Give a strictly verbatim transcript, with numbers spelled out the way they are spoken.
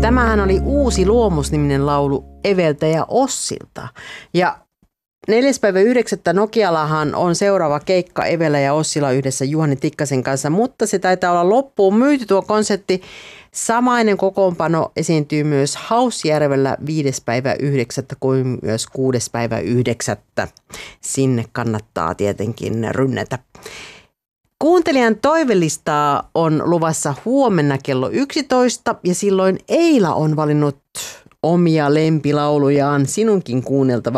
tämähän oli uusi Luomus-niminen laulu Eveltä ja Ossilta. Ja neljäs päivä yhdeksättä Nokialahan on seuraava keikka Evelä ja Ossila yhdessä Juhani Tikkasen kanssa, mutta se taitaa olla loppuun myyty tuo konsertti. Samainen kokoonpano esiintyy myös Hausjärvellä viides päivä yhdeksättä kuin myös kuudes päivä yhdeksättä. Sinne kannattaa tietenkin rynnätä. Kuuntelijan toivelistaa on luvassa huomenna kello yksitoista ja silloin Eila on valinnut omia lempilaulujaan sinunkin kuunneltava.